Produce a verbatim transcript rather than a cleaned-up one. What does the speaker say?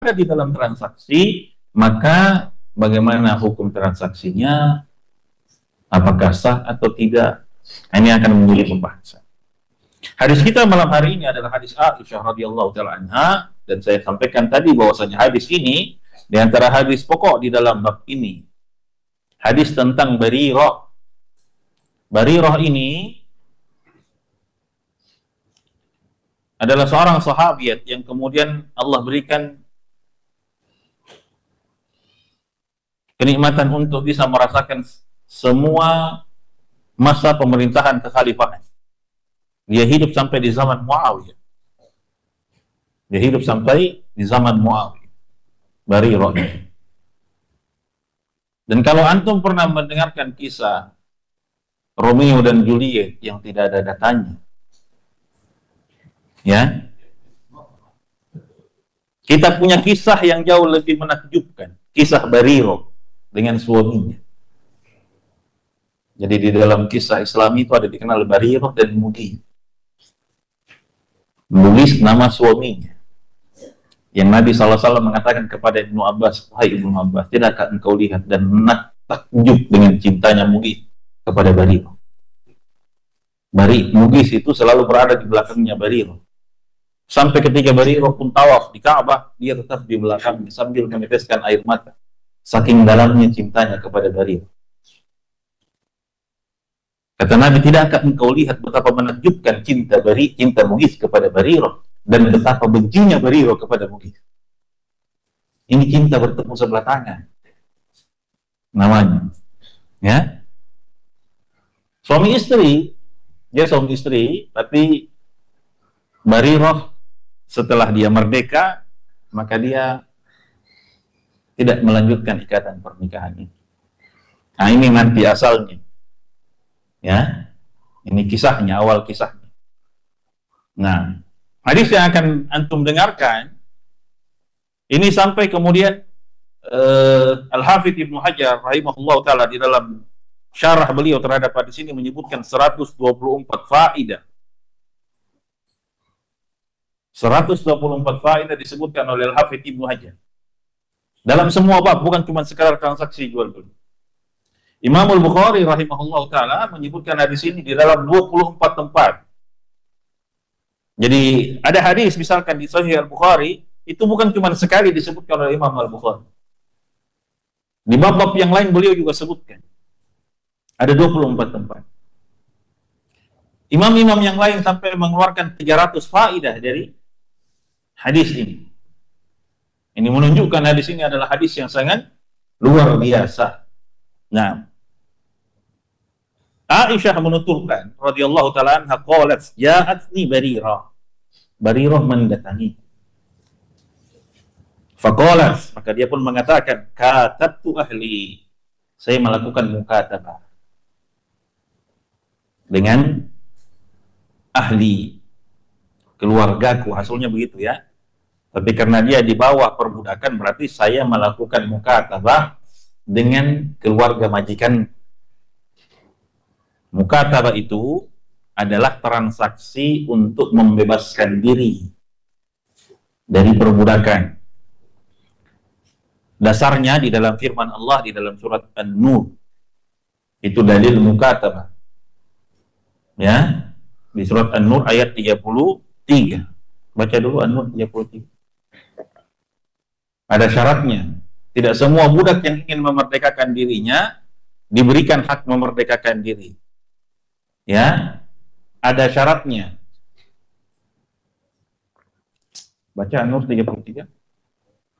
ada di dalam transaksi, maka bagaimana hukum transaksinya, apakah sah atau tidak, ini akan menjadi pembahasan. Hadis kita malam hari ini adalah hadis Aisyah radhiyallahu taala anha, dan saya sampaikan tadi bahwasanya hadis ini di antara hadis pokok di dalam bab ini. Hadis tentang Barirah. Barirah ini adalah seorang sahabiat yang kemudian Allah berikan kenikmatan untuk bisa merasakan semua masa pemerintahan kekhalifahan. Dia hidup sampai di zaman Muawiyah. Dia hidup sampai di zaman Muawiyah. Barirah. Dan kalau antum pernah mendengarkan kisah Romeo dan Juliet yang tidak ada datanya, ya, kita punya kisah yang jauh lebih menakjubkan, kisah Barirah dengan suaminya. Jadi di dalam kisah Islam itu ada dikenal Barirah dan Mughis. Mughis nama suaminya, yang Nabi shallallahu alaihi wasallam mengatakan kepada Ibnu Abbas, "Wahai Ibnu Abbas, tidakkah engkau lihat dan takjub dengan cintanya Mughis kepada Barirah?" Bari, Mughis itu selalu berada di belakangnya Barirah. Sampai ketika Barirah pun tawaf di Ka'bah, dia tetap di belakangnya sambil meneteskan air mata. Saking dalamnya cintanya kepada Barirah. Kata Nabi, tidakkah engkau lihat betapa menakjubkan cinta Bari, cinta Mughis kepada Barirah, dan betapa bencinya Barirah kepada Mughis. Ini cinta bertemu sebelah tangan. Namanya. Ya. Suami istri, dia suami istri, tapi Barirah setelah dia merdeka, maka dia tidak melanjutkan ikatan pernikahan ini. Nah, ini nanti asalnya. Ya, ini kisahnya, awal kisahnya. Nah, hadis yang akan antum dengarkan ini sampai kemudian uh, Al-Hafidz Ibnu Hajar rahimahullah taala di dalam syarah beliau terhadap hadis ini menyebutkan seratus dua puluh empat faedah. seratus dua puluh empat faedah disebutkan oleh Al-Hafidz Ibnu Hajar. Dalam semua bab, bukan cuma sekadar transaksi jual beli. Imam Al-Bukhari rahimahullah ta'ala menyebutkan hadis ini di dalam dua puluh empat tempat. Jadi ada hadis misalkan di Sahih Al-Bukhari, itu bukan cuma sekali disebutkan oleh Imam Al-Bukhari. Di bab-bab yang lain beliau juga sebutkan. Ada dua puluh empat tempat. Imam-imam yang lain sampai mengeluarkan tiga ratus faedah dari hadis ini. Ini menunjukkan hadis ini adalah hadis yang sangat luar biasa. Nah, Aisyah menuturkan radhiyallahu taala anha qalat ja'atni Barirah. Barirah mendatangi. Faqalat, maka dia pun mengatakan katabtu ahli. Saya melakukan mukatabah dengan ahli keluargaku, hasilnya begitu ya. Tapi karena dia di bawah perbudakan, berarti saya melakukan mukatabah dengan keluarga majikan. Mukatabah itu adalah transaksi untuk membebaskan diri dari perbudakan. Dasarnya di dalam firman Allah di dalam surat An-Nur. Itu dalil mukatabah. Ya, di surat An-Nur ayat tiga puluh tiga. Baca dulu An-Nur tiga puluh tiga. Ada syaratnya. Tidak semua budak yang ingin memerdekakan dirinya diberikan hak memerdekakan diri. Ya, ada syaratnya. Baca An-Nur tiga puluh tiga.